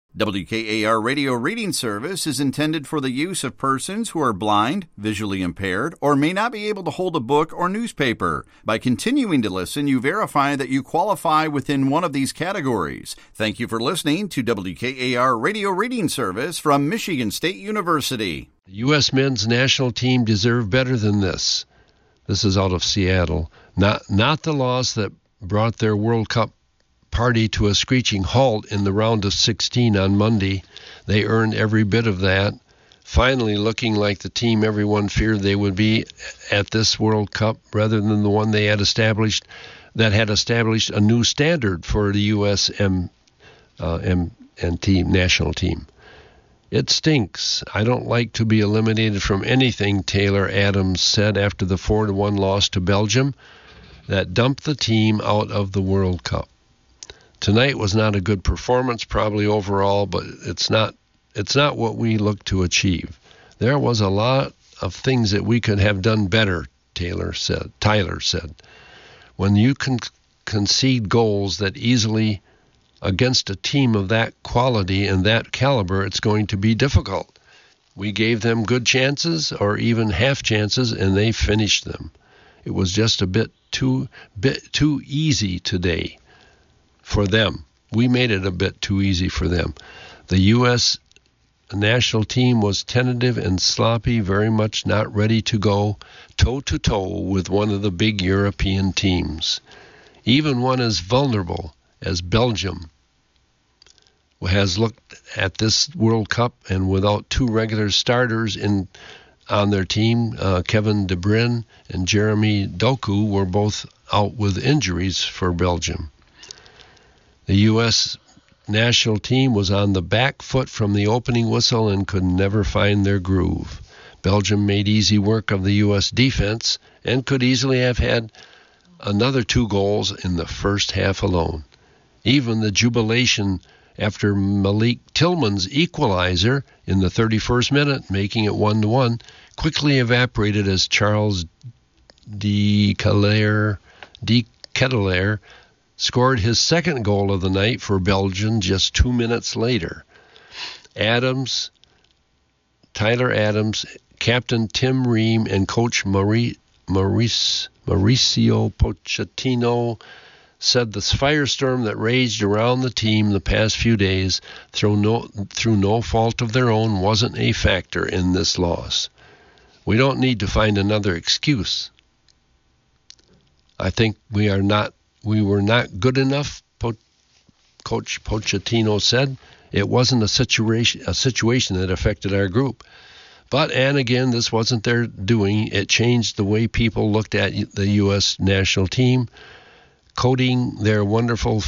WKAR Radio Reading Service is intended for the use of persons who are blind, visually impaired, or may not be able to hold a book or newspaper. By continuing to listen, you verify that you qualify within one of these categories. Thank you for listening to WKAR Radio Reading Service from Michigan State University. The U.S. men's national team deserved better than this. This is out of Seattle. Not the loss that brought their World Cup party to a screeching halt in the round of 16 on Monday. They earned every bit of that, finally looking like the team everyone feared they would be at this World Cup, rather than the one they had established a new standard for the U.S. national team. It stinks. I don't like to be eliminated from anything, Taylor Adams said after the 4-1 loss to Belgium that dumped the team out of the World Cup. Tonight was not a good performance, probably overall, but it's not what we look to achieve. There was a lot of things that we could have done better, Tyler said. When you can concede goals that easily against a team of that quality and that caliber, it's going to be difficult. We gave them good chances or even half chances, and they finished them. It was just a bit too easy today for them. We made it a bit too easy for them. The U.S. national team was tentative and sloppy, very much not ready to go toe-to-toe with one of the big European teams. Even one as vulnerable as Belgium has looked at this World Cup, and without two regular starters on their team, Kevin De Bruyne and Jeremy Doku were both out with injuries for Belgium. The U.S. national team was on the back foot from the opening whistle and could never find their groove. Belgium made easy work of the U.S. defense and could easily have had another 2 goals in the first half alone. Even the jubilation after Malik Tillman's equalizer in the 31st minute, making it 1-1, quickly evaporated as Charles de Ketelaere scored his second goal of the night for Belgium just 2 minutes later. Tyler Adams, Captain Tim Ream, and Coach Mauricio Pochettino said the firestorm that raged around the team the past few days, through no fault of their own, wasn't a factor in this loss. We don't need to find another excuse. I think we were not good enough, Coach Pochettino said. It wasn't a situation that affected our group. And again, this wasn't their doing. It changed the way people looked at the U.S. national team, coding their wonderful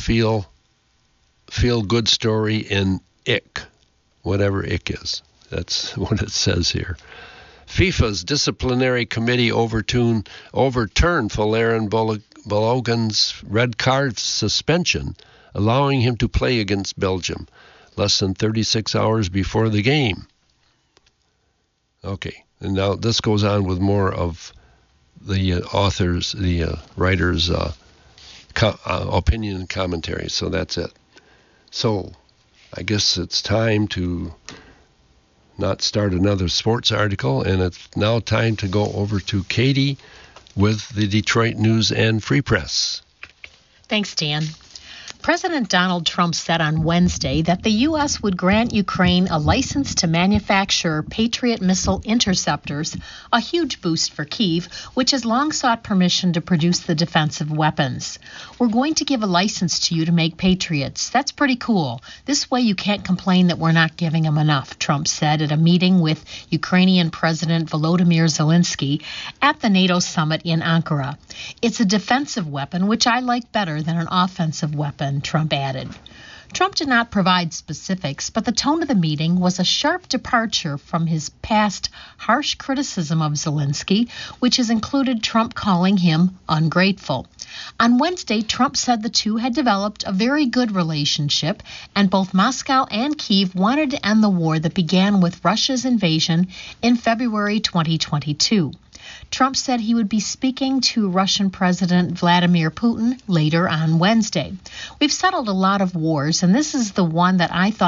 feel-good story in ick, whatever ick is. That's what it says here. FIFA's disciplinary committee overturned Valerian Balogun's red card suspension, allowing him to play against Belgium less than 36 hours before the game. Okay, and now this goes on with more of the writer's opinion and commentary, so that's it. So I guess it's time to not start another sports article, and it's now time to go over to Katie with the Detroit News and Free Press. Thanks, Dan. President Donald Trump said on Wednesday that the U.S. would grant Ukraine a license to manufacture Patriot missile interceptors, a huge boost for Kyiv, which has long sought permission to produce the defensive weapons. We're going to give a license to you to make Patriots. That's pretty cool. This way you can't complain that we're not giving them enough, Trump said at a meeting with Ukrainian President Volodymyr Zelensky at the NATO summit in Ankara. It's a defensive weapon, which I like better than an offensive weapon, Trump added. Trump did not provide specifics, but the tone of the meeting was a sharp departure from his past harsh criticism of Zelensky, which has included Trump calling him ungrateful. On Wednesday, Trump said the two had developed a very good relationship, and both Moscow and Kyiv wanted to end the war that began with Russia's invasion in February 2022. Trump said he would be speaking to Russian President Vladimir Putin later on Wednesday. We've settled a lot of wars, and this is the one that I thought